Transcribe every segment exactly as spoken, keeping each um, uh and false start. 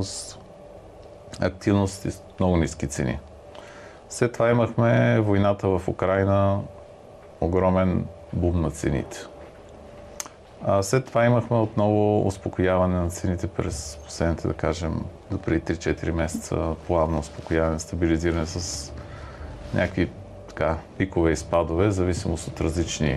дейност, активност и много ниски цени. След това имахме войната в Украйна, огромен бум на цените. А след това имахме отново успокояване на цените през последните, да кажем, до преди три-четири месеца, плавно успокояване, стабилизиране с някакви така пикове и спадове, в зависимост от различни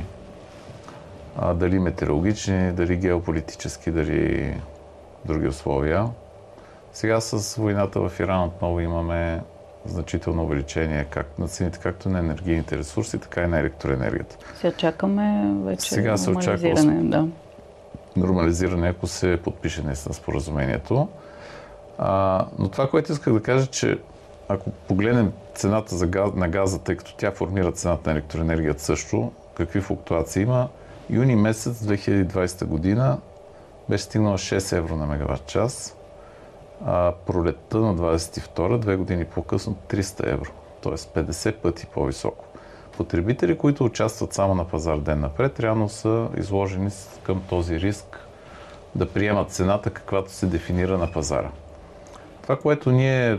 а, дали метеорологични, дали геополитически, дали други условия. Сега с войната в Иран отново имаме значително увеличение как на цените, както на енергийните ресурси, така и на електроенергията. Сега чакаме вече Сега се нормализиране. Да. Нормализиране, ако се подпише наистина споразумението. А, но това, което исках да кажа, че ако погледнем цената за газ, на газа, тъй като тя формира цената на електроенергията също, какви флуктуации има, юни месец две хиляди и двадесета година беше стигнала шест евро на мегаватт час, а пролетта на двадесет и втора, две години по-късно, триста евро, т.е. петдесет пъти по-високо. Потребители, които участват само на пазар ден напред, реално са изложени към този риск да приемат цената, каквато се дефинира на пазара. Това, което ние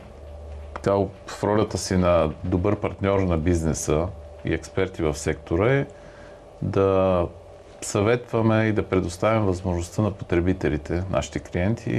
в ролята си на добър партньор на бизнеса и експерти в сектора е да съветваме и да предоставим възможността на потребителите, нашите клиенти,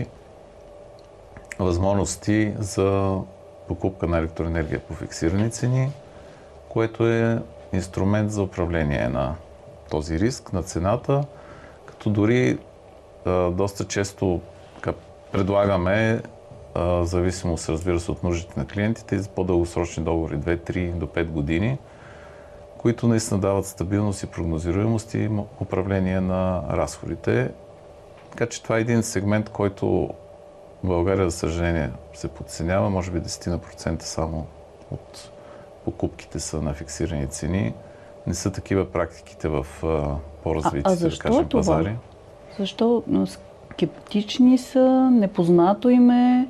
възможности за покупка на електроенергия по фиксирани цени, което е инструмент за управление на този риск, на цената, като дори а, доста често предлагаме, в зависимост, разбира се, от нуждите на клиентите, за по-дългосрочни договори, две-три до пет години, които наистина дават стабилност и прогнозируемост и управление на разходите. Така че това е един сегмент, който в България, за съжаление, се подценява. Може би десет процента само от покупките са на фиксирани цени. Не са такива практиките в по-развитите, да кажем, пазари. Защо? Скептични са, непознато им е.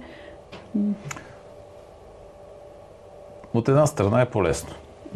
От една страна е по-лесно.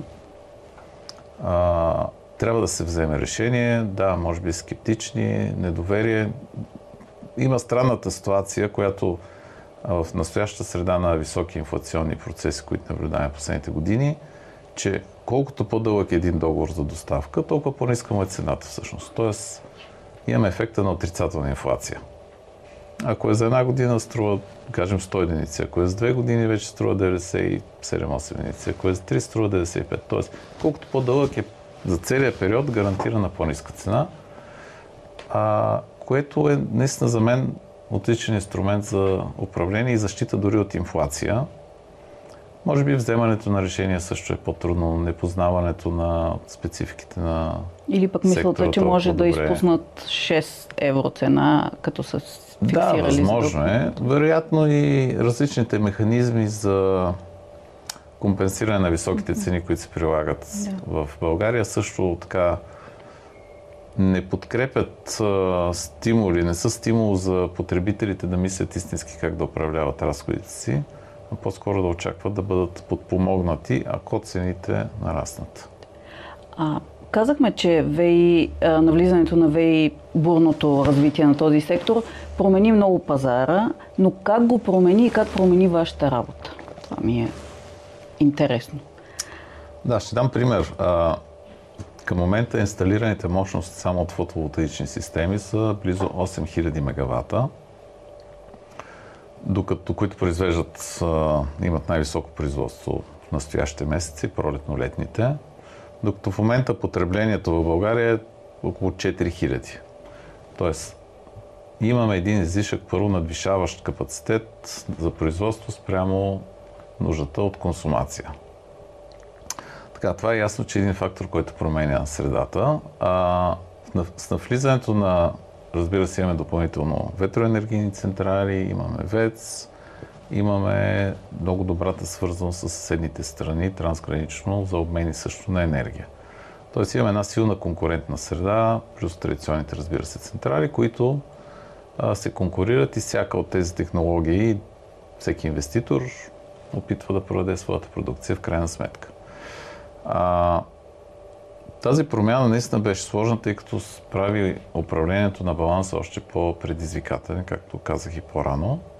А, трябва да се вземе решение. Да, може би скептични, недоверие. Има странната ситуация, която в настоящата среда на високи инфлационни процеси, които наблюдаваме в последните години, че колкото по-дълъг е един договор за доставка, толкова по-ниска му е цената всъщност. Тоест, имаме ефекта на отрицателна инфлация. Ако е за една година, струва, кажем, сто единици. Ако е за две години, вече струва деветдесет и седем-осем единици. Ако е за три, струва деветдесет и пет. Тоест, колкото по-дълъг е за целия период, гарантирана по-ниска цена, а, което е наистина за мен отличен инструмент за управление и защита дори от инфлация. Може би вземането на решения също е по-трудно, непознаването на спецификите на или пък мисълта, че може да изпуснат шест евро цена, като са фиксирали. Да, възможно е. Вероятно и различните механизми за компенсиране на високите цени, които се прилагат да. В България, също така не подкрепят а, стимули, не са стимул за потребителите да мислят истински как да управляват разходите си, а по-скоро да очакват да бъдат подпомогнати, ако цените нараснат. А, казахме, че ВЕИ, навлизането на ВЕИ, бурното развитие на този сектор промени много пазара, но как го промени и как промени вашата работа? Това ми е интересно. Да, ще дам пример. А, към момента инсталираните мощности само от фотоволтаични системи са близо осем хиляди мегавата, докато които произвеждат, а, имат най-високо производство в настоящите месеци, пролетно-летните, докато в момента потреблението в България е около четири хиляди. Тоест, имаме един излишък, първо надвишаващ капацитет за производство спрямо нуждата от консумация. Така, това е ясно, че е един фактор, който променя средата. А, с навлизането на, разбира се, имаме допълнително ветроенергийни централи, имаме ВЕЦ, имаме много добрата свързаност с съседните страни, трансгранично, за обмени също на енергия. Тоест имаме една силна конкурентна среда, плюс традиционните, разбира се, централи, които а, се конкурират и всяка от тези технологии, всеки инвеститор опитва да продаде своята продукция в крайна сметка. А, тази промяна наистина беше сложна, тъй като прави управлението на баланса още по-предизвикателен, както казах и по-рано.